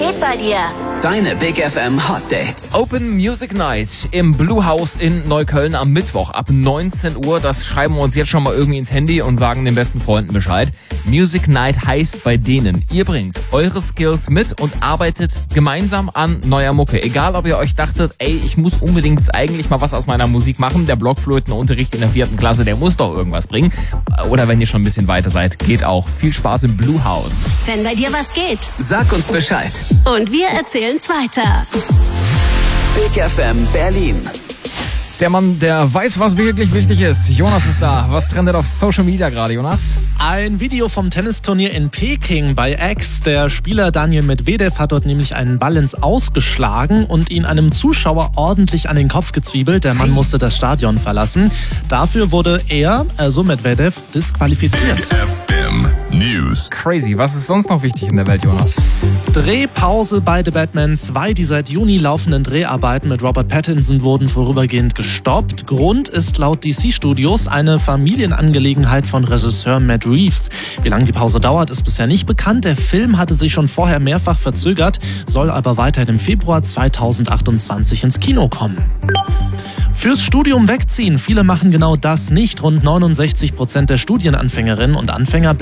geht bei dir? Deine Big FM Hot Dates. Open Music Night im Blue House in Neukölln am Mittwoch ab 19 Uhr. Das schreiben wir uns jetzt schon mal irgendwie ins Handy und sagen den besten Freunden Bescheid. Music Night heißt bei denen, ihr bringt eure Skills mit und arbeitet gemeinsam an neuer Mucke. Egal, ob ihr euch dachtet, ey, ich muss unbedingt eigentlich mal was aus meiner Musik machen. Der Blockflötenunterricht in der 4. Klasse, der muss doch irgendwas bringen. Oder wenn ihr schon ein bisschen weiter seid, geht auch. Viel Spaß im Blue House. Wenn bei dir was geht. Sag uns Bescheid. Und wir erzählen's weiter. Big FM Berlin. Der Mann, der weiß, was wirklich wichtig ist. Jonas ist da. Was trendet auf Social Media gerade, Jonas? Ein Video vom Tennisturnier in Peking bei X. Der Spieler Daniil Medvedev hat dort nämlich einen Ball ins Aus geschlagen und ihn einem Zuschauer ordentlich an den Kopf gezwiebelt. Der Mann musste das Stadion verlassen. Dafür wurde er, also Medvedev, disqualifiziert. News. Crazy. Was ist sonst noch wichtig in der Welt, Jonas? Drehpause bei The Batman 2. Die seit Juni laufenden Dreharbeiten mit Robert Pattinson wurden vorübergehend gestoppt. Grund ist laut DC Studios eine Familienangelegenheit von Regisseur Matt Reeves. Wie lange die Pause dauert, ist bisher nicht bekannt. Der Film hatte sich schon vorher mehrfach verzögert, soll aber weiterhin im Februar 2028 ins Kino kommen. Fürs Studium wegziehen. Viele machen genau das nicht. Rund 69% der Studienanfängerinnen und Anfänger